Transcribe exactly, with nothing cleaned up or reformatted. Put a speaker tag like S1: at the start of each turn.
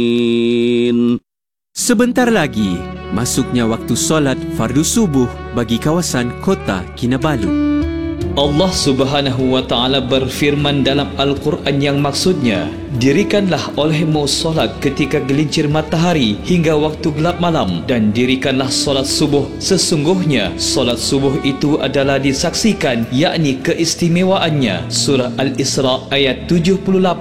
S1: Sebentar lagi, masuknya waktu solat fardu subuh bagi kawasan Kota Kinabalu.
S2: Allah Subhanahu wa Ta'ala berfirman dalam Al-Quran yang maksudnya, dirikanlah olehmu solat ketika gelincir matahari hingga waktu gelap malam, dan dirikanlah solat subuh. Sesungguhnya solat subuh itu adalah disaksikan, yakni keistimewaannya. Surah Al-Isra ayat tujuh puluh lapan.